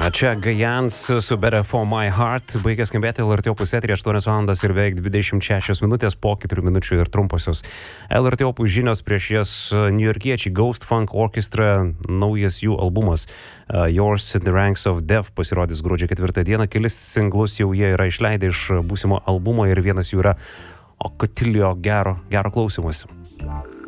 Čia Gajans su Better For My Heart baigė skambėti LRT Opus eteryje 8 valandas ir beveik 26 minutės po 4 minučių ir trumposios LRT Opus žinios. Prieš jas niujorkiečiai Ghost Funk Orchestra, naujas jų albumas Yours in the Ranks of Death pasirodys gruodžio 4 dieną. Kelis singlus jau jie yra išleidę iš būsimo albumo ir vienas jų yra Okotilio gero klausymosi.